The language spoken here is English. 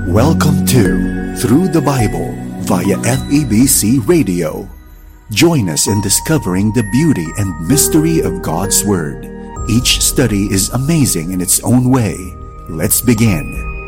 Welcome to Through the Bible via FEBC Radio. Join us in discovering the beauty and mystery of God's Word. Each study is amazing in its own way. Let's begin.